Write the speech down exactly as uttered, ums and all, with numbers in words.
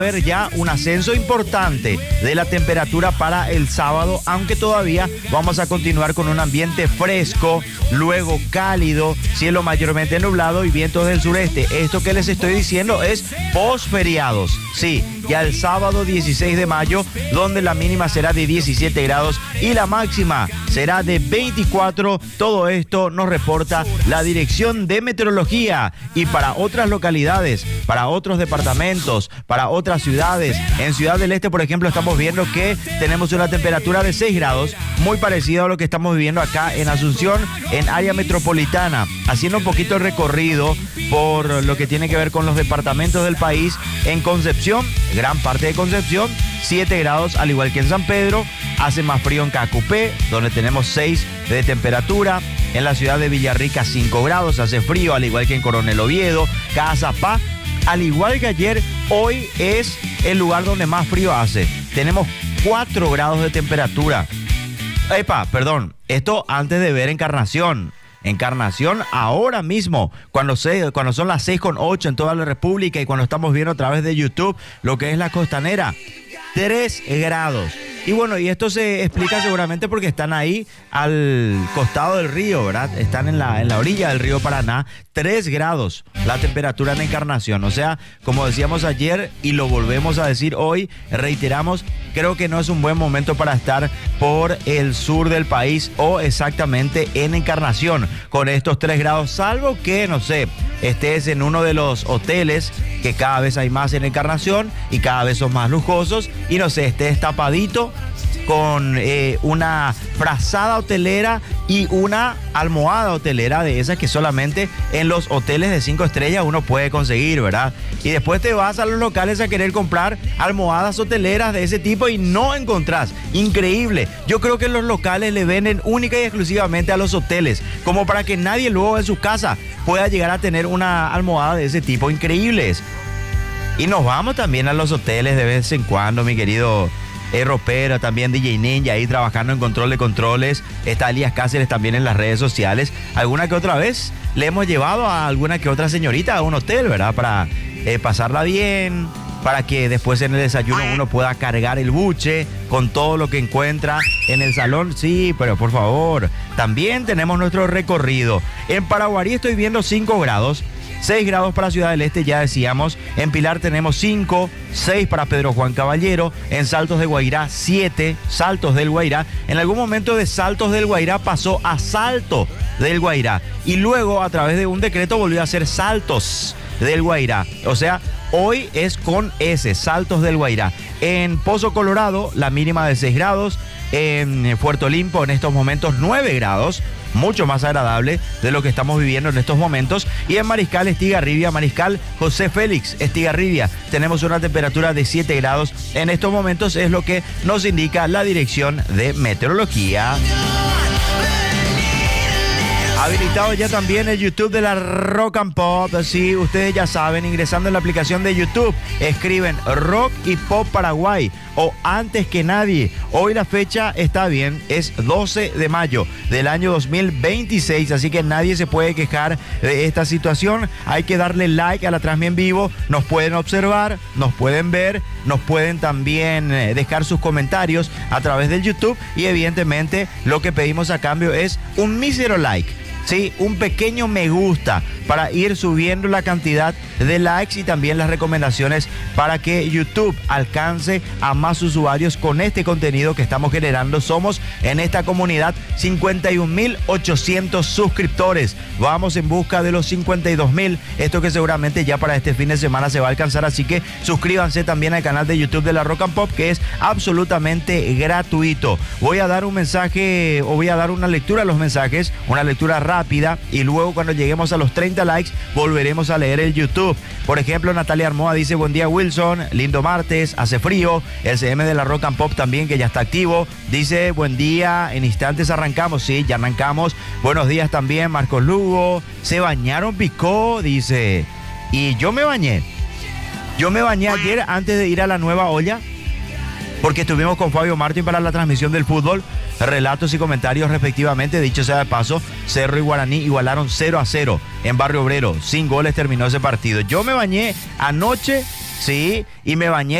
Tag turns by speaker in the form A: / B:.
A: haber ya un ascenso importante de la temperatura para el sábado, aunque todavía vamos a continuar con un ambiente fresco, luego cálido, cielo mayormente nublado y vientos del sureste. Esto que les estoy diciendo es posferiados. Sí, ya el sábado dieciséis de mayo, donde la mínima será de diecisiete grados y la máxima será de veinticuatro. Todo esto nos reporta la Dirección de Meteorología. Y para otras localidades, para otros departamentos, para otras ciudades, en Ciudad del Este, por ejemplo, estamos viendo que tenemos una temperatura de seis grados, muy parecido a lo que estamos viviendo acá en Asunción, en área metropolitana. Haciendo un poquito el recorrido por lo que tiene que ver con los departamentos del país, en Concepción, gran parte de Concepción, siete grados, al igual que en San Pedro. Hace más frío en Cacupé, donde tenemos seis de temperatura. En la ciudad de Villarrica, cinco grados, hace frío, al igual que en Coronel Oviedo, Cazapá. Al igual que ayer, hoy es el lugar donde más frío hace. Tenemos cuatro grados de temperatura. Epa, perdón, esto antes de ver Encarnación. Encarnación ahora mismo, cuando, se, cuando son las seis con ocho en toda la República y cuando estamos viendo a través de YouTube lo que es la costanera, tres grados. Y bueno, y esto se explica seguramente porque están ahí al costado del río, ¿verdad? Están en la, en la orilla del río Paraná. tres grados la temperatura en Encarnación. O sea, como decíamos ayer y lo volvemos a decir hoy, reiteramos, creo que no es un buen momento para estar por el sur del país o exactamente en Encarnación con estos tres grados, salvo que, no sé, estés en uno de los hoteles que cada vez hay más en Encarnación y cada vez son más lujosos y no sé, estés tapadito con eh, una frazada hotelera y una almohada hotelera de esas que solamente en los hoteles de cinco estrellas uno puede conseguir, ¿verdad? Y después te vas a los locales a querer comprar almohadas hoteleras de ese tipo y no encontrás. Increíble. Yo creo que los locales le venden única y exclusivamente a los hoteles, como para que nadie luego en su casa pueda llegar a tener una almohada de ese tipo. Increíbles. Y nos vamos también a los hoteles de vez en cuando, mi querido Eh, Ropero, también D J Ninja ahí trabajando en control de controles. Está Elías Cáceres también en las redes sociales. Alguna que otra vez le hemos llevado a alguna que otra señorita a un hotel, ¿verdad? Para eh, pasarla bien, para que después en el desayuno uno pueda cargar el buche con todo lo que encuentra en el salón. Sí, pero por favor, también tenemos nuestro recorrido. En Paraguarí estoy viendo cinco grados. seis grados para Ciudad del Este, ya decíamos. En Pilar tenemos cinco, seis para Pedro Juan Caballero. En Saltos de Guairá, siete, Saltos del Guairá. En algún momento de Saltos del Guairá pasó a Salto del Guairá. Y luego, a través de un decreto, volvió a ser Saltos del Guairá. O sea, hoy es con S, Saltos del Guairá. En Pozo Colorado, la mínima de seis grados. En Puerto Limpo, en estos momentos, nueve grados. Mucho más agradable de lo que estamos viviendo en estos momentos. Y en Mariscal Estigarribia, Mariscal José Félix Estigarribia, tenemos una temperatura de siete grados. En estos momentos es lo que nos indica la Dirección de Meteorología. Habilitado ya también el YouTube de la Rock and Pop. Sí, ustedes ya saben, ingresando en la aplicación de YouTube, escriben Rock y Pop Paraguay o Antes que Nadie. Hoy la fecha está bien, es doce de mayo del año dos mil veintiséis, así que nadie se puede quejar de esta situación. Hay que darle like a la transmisión en vivo. Nos pueden observar, nos pueden ver, nos pueden también dejar sus comentarios a través del YouTube y evidentemente lo que pedimos a cambio es un mísero like. Sí, un pequeño me gusta para ir subiendo la cantidad de likes y también las recomendaciones para que YouTube alcance a más usuarios con este contenido que estamos generando. Somos en esta comunidad cincuenta y un mil ochocientos suscriptores. Vamos en busca de los cincuenta y dos mil. Esto que seguramente ya para este fin de semana se va a alcanzar. Así que suscríbanse también al canal de YouTube de la Rock and Pop, que es absolutamente gratuito. Voy a dar un mensaje o voy a dar una lectura a los mensajes, una lectura rápida, y luego cuando lleguemos a los treinta likes volveremos a leer el YouTube. Por ejemplo, Natalia Armoa dice: buen día, Wilson, lindo martes, hace frío. El C M de la Rock and Pop también, que ya está activo, dice: buen día, en instantes arrancamos. Sí, ya arrancamos. Buenos días también, Marcos Lugo. Se bañaron, picó, dice. Y yo me bañé. Yo me bañé ayer antes de ir a la nueva olla, porque estuvimos con Fabio Martín para la transmisión del fútbol. Relatos y comentarios respectivamente. Dicho sea de paso, Cerro y Guaraní igualaron cero a cero en Barrio Obrero. Sin goles terminó ese partido. Yo me bañé anoche Sí, y me bañé